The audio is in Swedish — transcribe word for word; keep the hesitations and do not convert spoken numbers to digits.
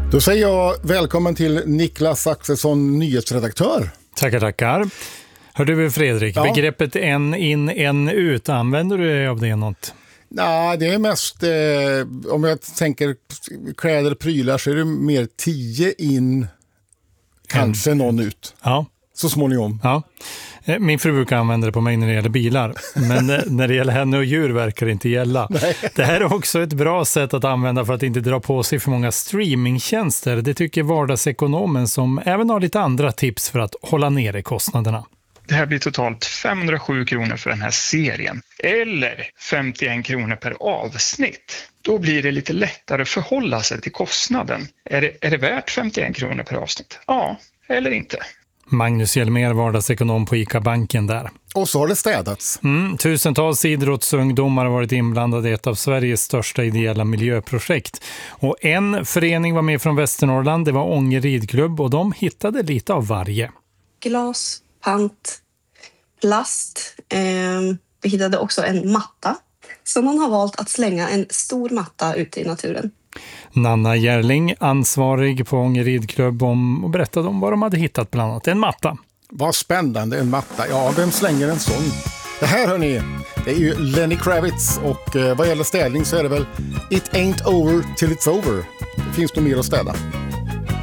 Då säger jag välkommen till Niklas Axelsson, nyhetsredaktör. Tackar, tackar. Hör du Fredrik, ja. Begreppet en in, en ut, använder du dig av det något? Nej, det är mest, eh, om jag tänker kläder och prylar så är det mer tio in, kanske en. någon ut. Ja. Så småningom. Ja. Min fru brukar använda det på mig när det gäller bilar. Men när det gäller henne och djur verkar det inte gälla. Nej. Det här är också ett bra sätt att använda för att inte dra på sig för många streamingtjänster. Det tycker vardagsekonomen som även har lite andra tips för att hålla nere kostnaderna. Det här blir totalt femhundrasju kronor för den här serien. Eller femtioen kronor per avsnitt. Då blir det lite lättare att förhålla sig till kostnaden. Är det, är det värt femtioen kronor per avsnitt? Ja, eller inte. Magnus Hjelmér, vardagsekonom på ICA-banken där. Och så har det städats. Mm, tusentals idrottsungdomar har varit inblandade i ett av Sveriges största ideella miljöprojekt. Och en förening var med från Västernorrland, det var Ånge ridklubb, och de hittade lite av varje. Glas, pant, plast. Eh, vi hittade också en matta. Så man har valt att slänga en stor matta ute i naturen. Nanna Järling, ansvarig på Ånge ridklubb, om och berättade om vad de hade hittat bland annat. En matta. Vad spännande, en matta. Ja, vem slänger en sån? Det här hör ni, det är ju Lenny Kravitz, och eh, vad gäller städning så är det väl It ain't over till it's over. Det finns nog mer att städa.